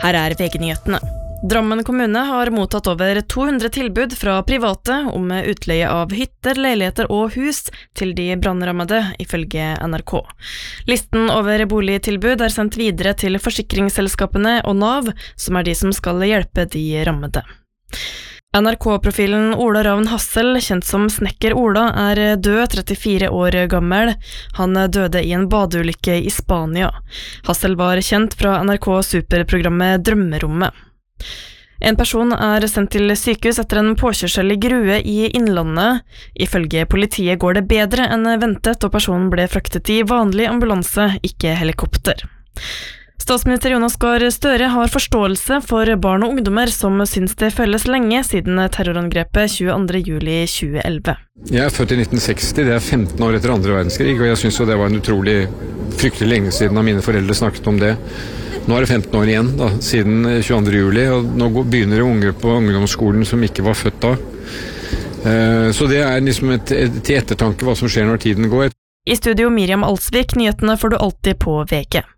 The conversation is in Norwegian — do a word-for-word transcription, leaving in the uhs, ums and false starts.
Her er V G-nyhetene. Drammen kommune har mottatt over to hundre tilbud fra private om utleie av hytter, leiligheter og hus til de brannrammede, ifølge N R K. Listen over boligtilbud er sendt videre til forsikringsselskapene og Nav, som er de som skal hjelpe de rammede. N R K-profilen Ola Ravn Hassel, kjent som Snekker Ola, er død, trettifire år gammel. Han døde i en badeulykke i Spania. Hassel var kjent fra N R K-superprogrammet Drømmerommet. En person er sendt til sykehus etter en påkjørsel i Grue i Innlandet. Ifølge politiet går det bedre enn ventet, og personen ble fraktet i vanlig ambulanse, ikke helikopter. Statsminister Jonas Gahr Støre har forståelse for barn og ungdommer som synes det føles lenge siden terrorangrepet tjueandre juli tjueelleve. Jeg er født i nitten seksti, det er femten år etter andre verdenskrig, og jeg synes jo det var en utrolig fryktelig lenge siden da mine foreldre snakket om det. Nå er det femten år igjen da, siden tjueandre juli, og nå begynner det unge på ungdomsskolen som ikke var født da. Så det er liksom et, et, til ettertanke hva som skjer når tiden går. I studio Miriam Alsvik, nyhetene får du alltid på V G.